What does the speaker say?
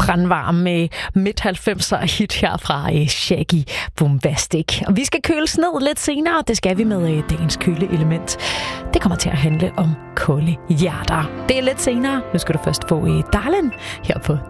brandvarm med midt-90'er hit her fra Shaggy Boombastic. Og vi skal køles ned lidt senere. Det skal vi med dagens køleelement. Det kommer til at handle om kolde hjerter. Det er lidt senere. Nu skal du først få Darlin her på